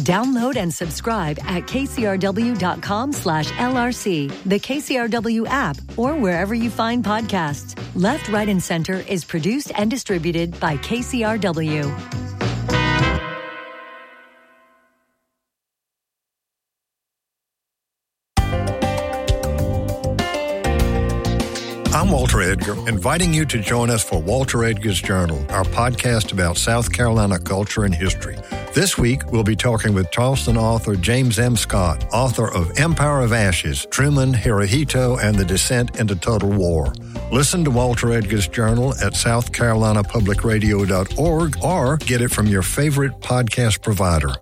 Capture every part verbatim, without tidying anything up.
Download and subscribe at kcrw.com slash LRC, the K C R W app, or wherever you find podcasts. Left, Right, and Center is produced and distributed by K C R W. I'm Walter Edgar, inviting you to join us for Walter Edgar's Journal, our podcast about South Carolina culture and history. This week, we'll be talking with Charleston author James M. Scott, author of Empire of Ashes, Truman, Hirohito, and the Descent into Total War. Listen to Walter Edgar's Journal at south carolina public radio dot org or get it from your favorite podcast provider.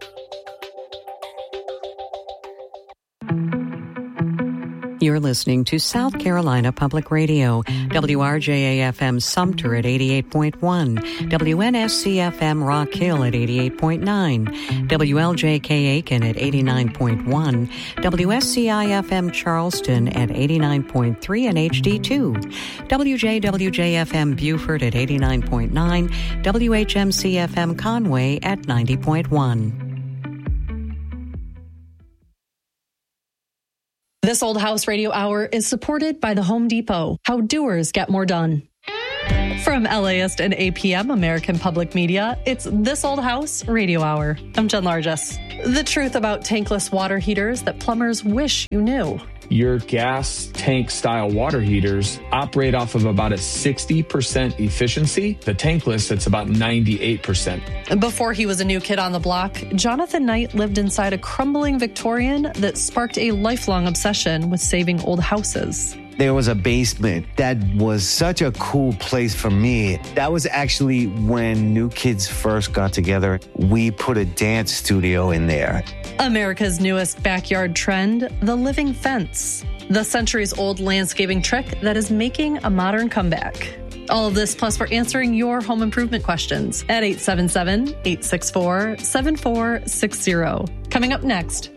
You're listening to South Carolina Public Radio, W R J A F M Sumter at eighty-eight point one, W N S C F M Rock Hill at eighty-eight point nine, W L J K Aiken at eighty-nine point one, W S C I F M Charleston at eighty-nine point three and H D two, W J W J F M Beaufort at eighty-nine point nine, W H M C F M Conway at ninety point one. This Old House Radio Hour is supported by the Home Depot. How doers get more done. From LAist and A P M, American Public Media, it's This Old House Radio Hour. I'm Jen Largess. The truth about tankless water heaters that plumbers wish you knew. Your gas tank style water heaters operate off of about a sixty percent efficiency. The tankless, it's about ninety-eight percent. Before he was a new kid on the block, Jonathan Knight lived inside a crumbling Victorian that sparked a lifelong obsession with saving old houses. There was a basement. That was such a cool place for me. That was actually when New Kids first got together. We put a dance studio in there. America's newest backyard trend, the living fence. The centuries-old landscaping trick that is making a modern comeback. All of this, plus we're answering your home improvement questions at eight seven seven, eight six four, seven four six zero. Coming up next.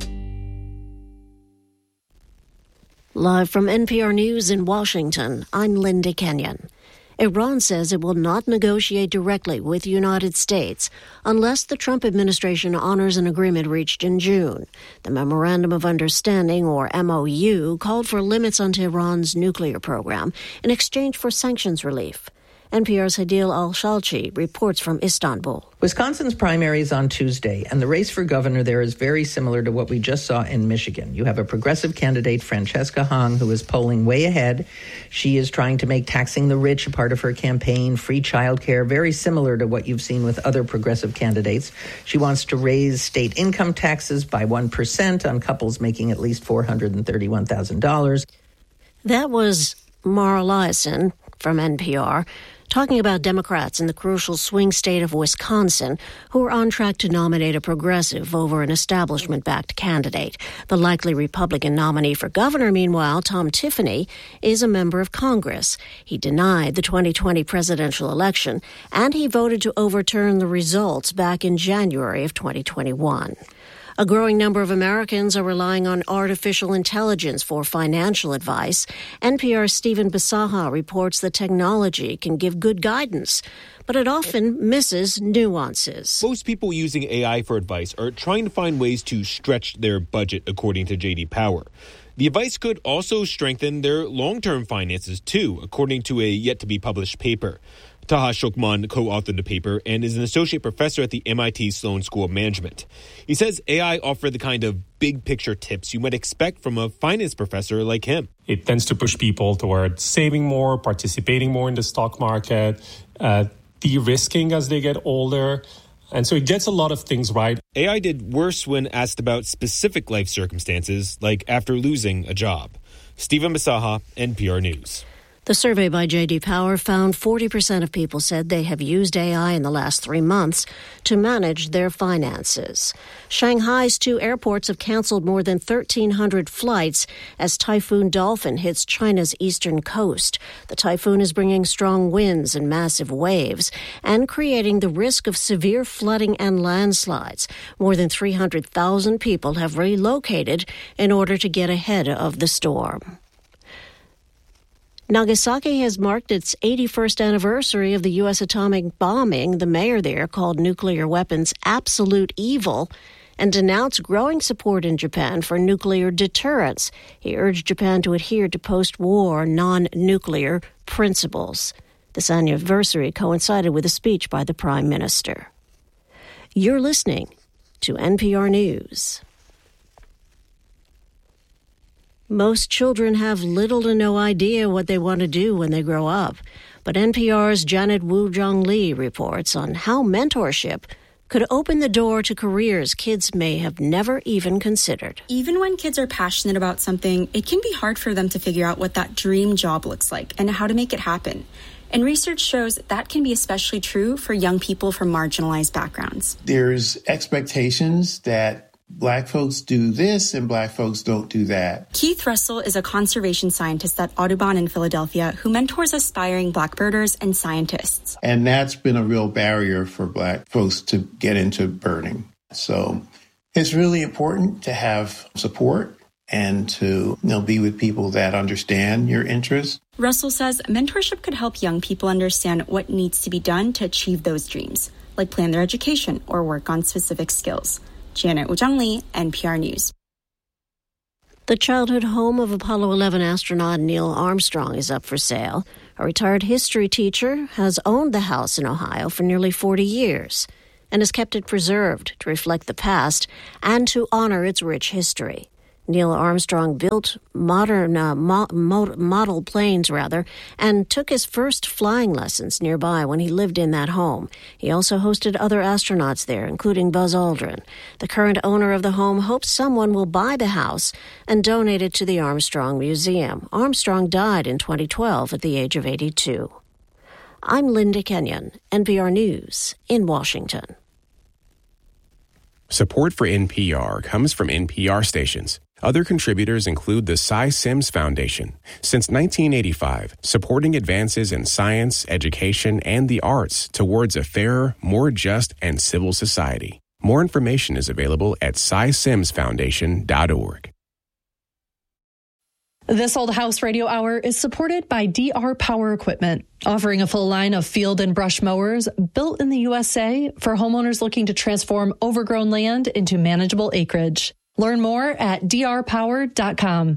Live from N P R News in Washington, I'm Linda Kenyon. Iran says it will not negotiate directly with the United States unless the Trump administration honors an agreement reached in June. The Memorandum of Understanding, or M O U, called for limits on Tehran's nuclear program in exchange for sanctions relief. N P R's Hadil Al-Shalchi reports from Istanbul. Wisconsin's primary is on Tuesday, and the race for governor there is very similar to what we just saw in Michigan. You have a progressive candidate, Francesca Hong, who is polling way ahead. She is trying to make taxing the rich a part of her campaign, free childcare, very similar to what you've seen with other progressive candidates. She wants to raise state income taxes by one percent on couples making at least four hundred thirty-one thousand dollars. That was Mara Liasson from N P R, talking about Democrats in the crucial swing state of Wisconsin who are on track to nominate a progressive over an establishment-backed candidate. The likely Republican nominee for governor, meanwhile, Tom Tiffany, is a member of Congress. He denied the twenty twenty presidential election, and he voted to overturn the results back in January of twenty twenty-one. A growing number of Americans are relying on artificial intelligence for financial advice. N P R's Stephen Bisaha reports the technology can give good guidance, but it often misses nuances. Most people using A I for advice are trying to find ways to stretch their budget, according to J D Power. The advice could also strengthen their long-term finances, too, according to a yet-to-be-published paper. Taha Shokman co-authored the paper and is an associate professor at the M I T Sloan School of Management. He says A I offered the kind of big-picture tips you might expect from a finance professor like him. It tends to push people toward saving more, participating more in the stock market, uh, de-risking as they get older. And so it gets a lot of things right. A I did worse when asked about specific life circumstances, like after losing a job. Stephen Bisaha, N P R News. The survey by J D Power found forty percent of people said they have used A I in the last three months to manage their finances. Shanghai's two airports have canceled more than thirteen hundred flights as Typhoon Dolphin hits China's eastern coast. The typhoon is bringing strong winds and massive waves and creating the risk of severe flooding and landslides. More than three hundred thousand people have relocated in order to get ahead of the storm. Nagasaki has marked its eighty-first anniversary of the U S atomic bombing. The mayor there called nuclear weapons absolute evil and denounced growing support in Japan for nuclear deterrence. He urged Japan to adhere to post-war non-nuclear principles. This anniversary coincided with a speech by the Prime Minister. You're listening to N P R News. Most children have little to no idea what they want to do when they grow up. But N P R's Janet Woo-Jung Lee reports on how mentorship could open the door to careers kids may have never even considered. Even when kids are passionate about something, it can be hard for them to figure out what that dream job looks like and how to make it happen. And research shows that can be especially true for young people from marginalized backgrounds. There's expectations that Black folks do this and Black folks don't do that. Keith Russell is a conservation scientist at Audubon in Philadelphia who mentors aspiring Black birders and scientists. And that's been a real barrier for Black folks to get into birding. So it's really important to have support and to you know, be with people that understand your interests. Russell says mentorship could help young people understand what needs to be done to achieve those dreams, like plan their education or work on specific skills. Janet Woo-Jung Lee, N P R News. The childhood home of Apollo eleven astronaut Neil Armstrong is up for sale. A retired history teacher has owned the house in Ohio for nearly forty years and has kept it preserved to reflect the past and to honor its rich history. Neil Armstrong built modern uh, mo- mo- model planes, rather, and took his first flying lessons nearby when he lived in that home. He also hosted other astronauts there, including Buzz Aldrin. The current owner of the home hopes someone will buy the house and donate it to the Armstrong Museum. Armstrong died in twenty twelve at the age of eighty-two. I'm Linda Kenyon, N P R News in Washington. Support for N P R comes from N P R stations. Other contributors include the Cy Sims Foundation. Since nineteen eighty-five, supporting advances in science, education, and the arts towards a fairer, more just, and civil society. More information is available at cy sims foundation dot org. This Old House Radio Hour is supported by D R Power Equipment, offering a full line of field and brush mowers built in the U S A for homeowners looking to transform overgrown land into manageable acreage. Learn more at d r power dot com.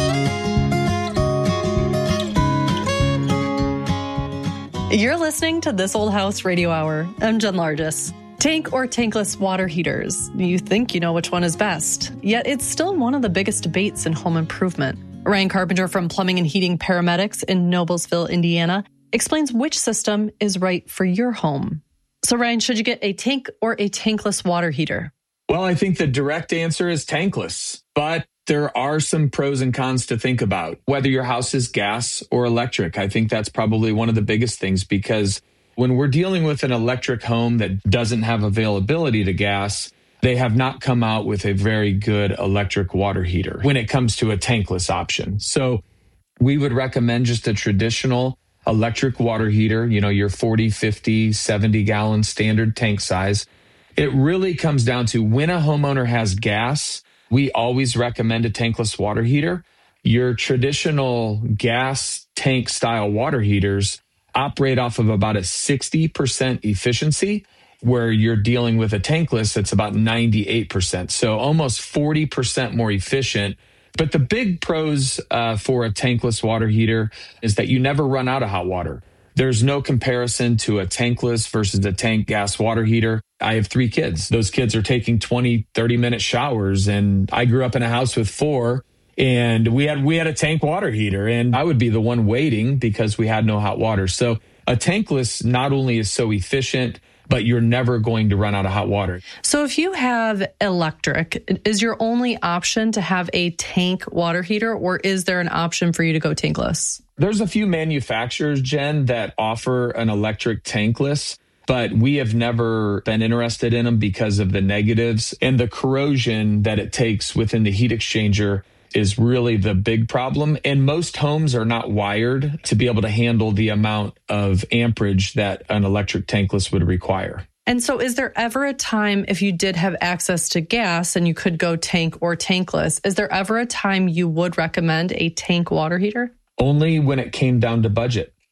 You're listening to This Old House Radio Hour. I'm Jen Largis. Tank or tankless water heaters. You think you know which one is best, yet it's still one of the biggest debates in home improvement. Ryan Carpenter from Plumbing and Heating Paramedics in Noblesville, Indiana, explains which system is right for your home. So Ryan, should you get a tank or a tankless water heater? Well, I think the direct answer is tankless, but there are some pros and cons to think about. Whether your house is gas or electric, I think that's probably one of the biggest things, because when we're dealing with an electric home that doesn't have availability to gas, they have not come out with a very good electric water heater when it comes to a tankless option. So we would recommend just a traditional electric water heater, you know, your forty, fifty, seventy gallon standard tank size. It really comes down to when a homeowner has gas, we always recommend a tankless water heater. Your traditional gas tank style water heaters operate off of about a sixty percent efficiency, where you're dealing with a tankless that's about ninety-eight percent. So almost forty percent more efficient. But the big pros uh, for a tankless water heater is that you never run out of hot water. There's no comparison to a tankless versus a tank gas water heater. I have three kids. Those kids are taking twenty, thirty minute showers. And I grew up in a house with four, and we had, we had a tank water heater, and I would be the one waiting because we had no hot water. So a tankless not only is so efficient, but you're never going to run out of hot water. So if you have electric, is your only option to have a tank water heater, or is there an option for you to go tankless? There's a few manufacturers, Jen, that offer an electric tankless, but we have never been interested in them because of the negatives, and the corrosion that it takes within the heat exchanger is really the big problem. And most homes are not wired to be able to handle the amount of amperage that an electric tankless would require. And so is there ever a time, if you did have access to gas and you could go tank or tankless, is there ever a time you would recommend a tank water heater? Only when it came down to budget.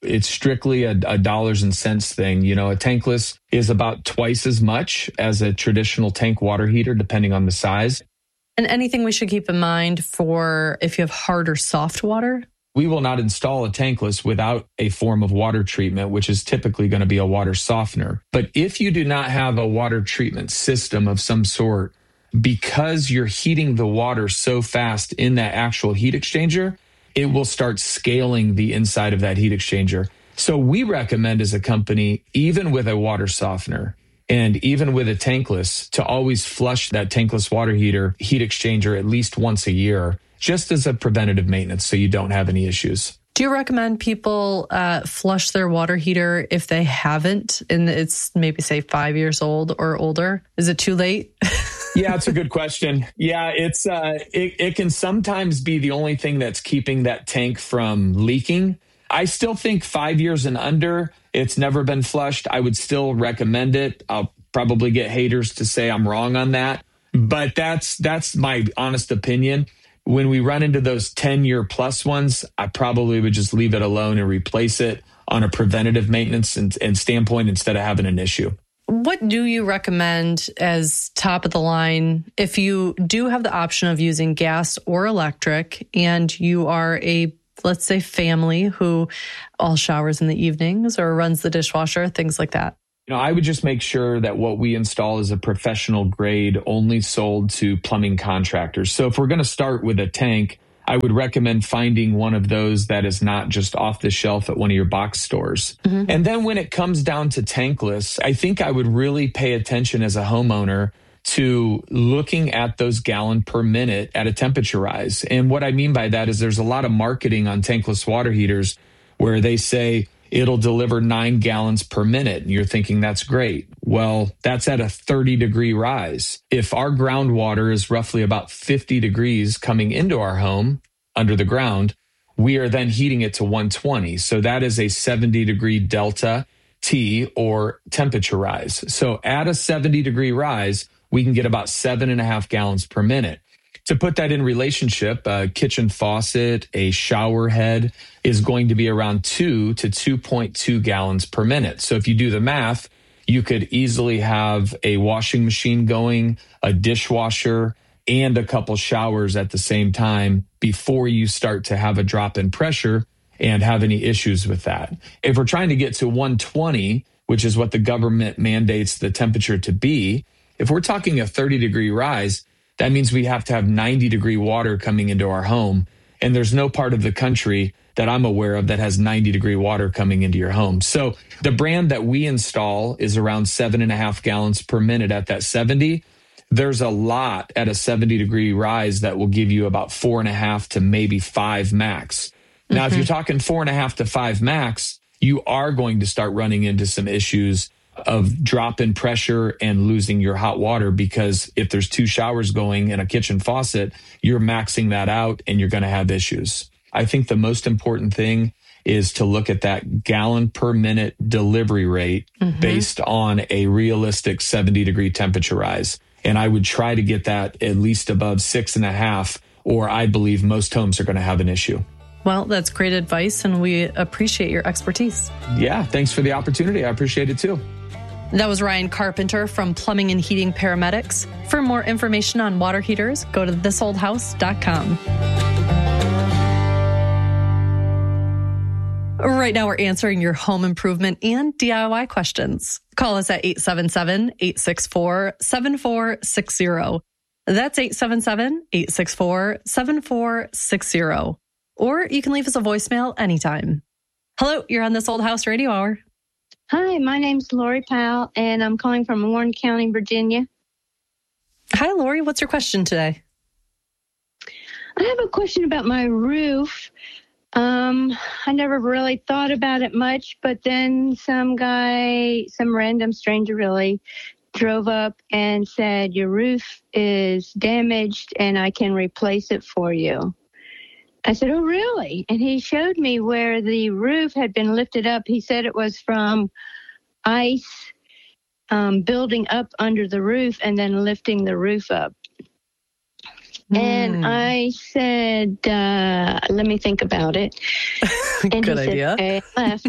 It's strictly a, a dollars and cents thing. You know, a tankless is about twice as much as a traditional tank water heater, depending on the size. And anything we should keep in mind for if you have hard or soft water? We will not install a tankless without a form of water treatment, which is typically going to be a water softener. But if you do not have a water treatment system of some sort, because you're heating the water so fast in that actual heat exchanger, it will start scaling the inside of that heat exchanger. So we recommend as a company, even with a water softener and even with a tankless, to always flush that tankless water heater heat exchanger at least once a year, just as a preventative maintenance so you don't have any issues. Do you recommend people uh, flush their water heater if they haven't and it's maybe, say, five years old or older? Is it too late? Yeah, it's a good question. Yeah, it's uh, it, it can sometimes be the only thing that's keeping that tank from leaking. I still think five years and under, it's never been flushed. I would still recommend it. I'll probably get haters to say I'm wrong on that, but that's that's my honest opinion. When we run into those ten-year plus ones, I probably would just leave it alone and replace it on a preventative maintenance and, and standpoint instead of having an issue. What do you recommend as top of the line if you do have the option of using gas or electric and you are a, let's say, family who all showers in the evenings or runs the dishwasher, things like that? You know, I would just make sure that what we install is a professional grade only sold to plumbing contractors. So if we're going to start with a tank, I would recommend finding one of those that is not just off the shelf at one of your box stores. Mm-hmm. And then when it comes down to tankless, I think I would really pay attention as a homeowner to looking at those gallon per minute at a temperature rise. And what I mean by that is there's a lot of marketing on tankless water heaters where they say it'll deliver nine gallons per minute. And you're thinking that's great. Well, that's at a thirty degree rise. If our groundwater is roughly about fifty degrees coming into our home under the ground, we are then heating it to one twenty. So that is a seventy degree delta T or temperature rise. So at a seventy degree rise, we can get about seven and a half gallons per minute. To put that in relationship, a kitchen faucet, a shower head is going to be around two to two point two gallons per minute. So if you do the math, you could easily have a washing machine going, a dishwasher, and a couple showers at the same time before you start to have a drop in pressure and have any issues with that. If we're trying to get to one twenty, which is what the government mandates the temperature to be, if we're talking a thirty degree rise, that means we have to have ninety degree water coming into our home. And there's no part of the country that I'm aware of that has ninety degree water coming into your home. So the brand that we install is around seven and a half gallons per minute at that seventy. There's a lot at a seventy degree rise that will give you about four and a half to maybe five max. Now, mm-hmm. if you're talking four and a half to five max, you are going to start running into some issues of drop in pressure and losing your hot water, because if there's two showers going in a kitchen faucet, you're maxing that out and you're going to have issues. I think the most important thing is to look at that gallon per minute delivery rate mm-hmm. based on a realistic seventy degree temperature rise. And I would try to get that at least above six and a half, or I believe most homes are going to have an issue. Well, that's great advice, and we appreciate your expertise. Yeah, thanks for the opportunity. I appreciate it too. That was Ryan Carpenter from Plumbing and Heating Paramedics. For more information on water heaters, go to this old house dot com. Right now, we're answering your home improvement and D I Y questions. Call us at eight seven seven, eight six four, seven four six zero. That's eight seven seven, eight six four, seven four six zero. Or you can leave us a voicemail anytime. Hello, you're on This Old House Radio Hour. Hi, my name's Lori Powell, and I'm calling from Warren County, Virginia. Hi, Lori. What's your question today? I have a question about my roof. Um, I never really thought about it much, but then some guy, some random stranger really, drove up and said, your roof is damaged and I can replace it for you. I said, oh, really? And he showed me where the roof had been lifted up. He said it was from ice um, building up under the roof and then lifting the roof up. And I said, uh, let me think about it. And Good he idea. Said, okay, I left.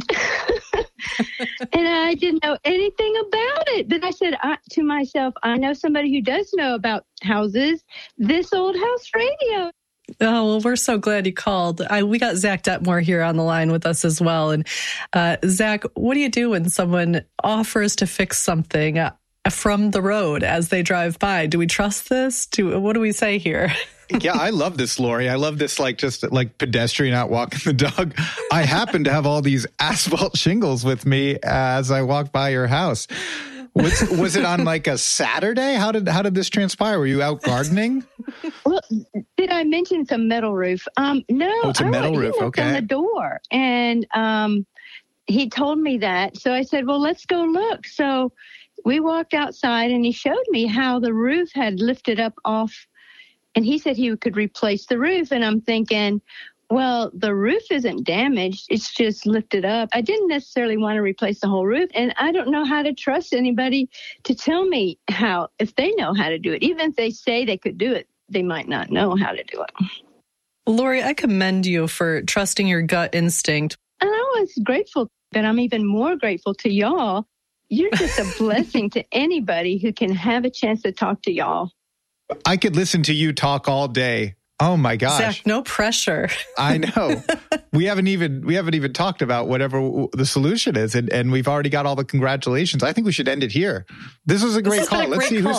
And I didn't know anything about it. But I said I, to myself, I know somebody who does know about houses, this old house radio. Oh, well, we're so glad you called. I, we got Zach Detmore here on the line with us as well. And uh, Zach, what do you do when someone offers to fix something uh, from the road as they drive by? Do we trust this? Do, what do we say here? Yeah, I love this, Lori. I love this, like, just like pedestrian out walking the dog. I happen to have all these asphalt shingles with me as I walk by your house. Was, was it on like a Saturday? How did how did this transpire? Were you out gardening? Well, did I mention it's a metal roof? Um, no, Oh, it's a I metal went- he roof, knocked on okay. the door, and um, he told me that. So I said, "Well, let's go look." So we walked outside, and he showed me how the roof had lifted up off, and he said he could replace the roof. And I'm thinking, well, the roof isn't damaged. It's just lifted up. I didn't necessarily want to replace the whole roof. And I don't know how to trust anybody to tell me how, if they know how to do it. Even if they say they could do it, they might not know how to do it. Lori, I commend you for trusting your gut instinct. And I was grateful, but I'm even more grateful to y'all. You're just a blessing to anybody who can have a chance to talk to y'all. I could listen to you talk all day. Oh my gosh. Zach, no pressure. I know. We haven't even we haven't even talked about whatever w- the solution is, and, and we've already got all the congratulations. I think we should end it here. This was a great This has call. been a Let's great see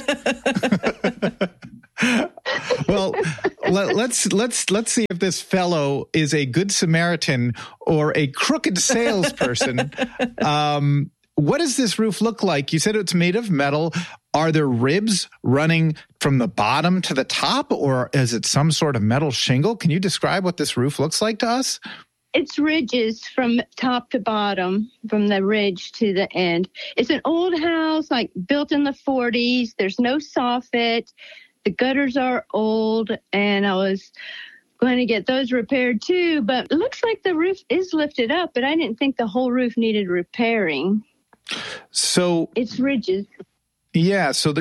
call. who's next. Well, let, let's let's let's see if this fellow is a good Samaritan or a crooked salesperson. Um, what does this roof look like? You said it's made of metal. Are there ribs running from the bottom to the top, or is it some sort of metal shingle? Can you describe what this roof looks like to us? It's ridges from top to bottom, from the ridge to the end. It's an old house, like built in the forties. There's no soffit. The gutters are old, and I was going to get those repaired too. But it looks like the roof is lifted up, but I didn't think the whole roof needed repairing. So It's ridges. yeah, so the